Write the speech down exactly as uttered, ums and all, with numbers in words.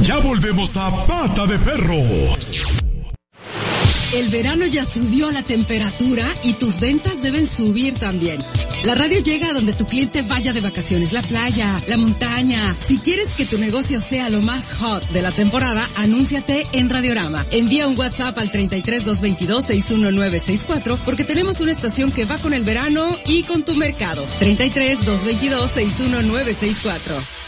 Ya volvemos a Pata de Perro. El verano ya subió la temperatura y tus ventas deben subir también. La radio llega a donde tu cliente vaya de vacaciones, la playa, la montaña. Si quieres que tu negocio sea lo más hot de la temporada, anúnciate en Radiorama. Envía un WhatsApp al treinta y tres, doscientos veintidós, sesenta y uno nueve sesenta y cuatro porque tenemos una estación que va con el verano y con tu mercado. treinta y tres, doscientos veintidós, sesenta y uno nueve sesenta y cuatro.